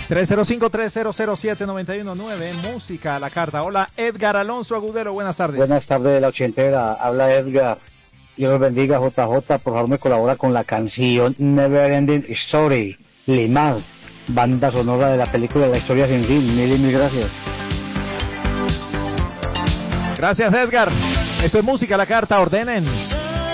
305-300-7919, música a la carta. Hola, Edgar Alonso Agudelo, buenas tardes. Buenas tardes de la ochentera, habla Edgar. Dios los bendiga, JJ, por favor me colabora con la canción Never Ending Story, Limal, banda sonora de la película La Historia Sin Fin. Mil y mil gracias. Gracias, Edgar. Esto es música a la carta, ordenen.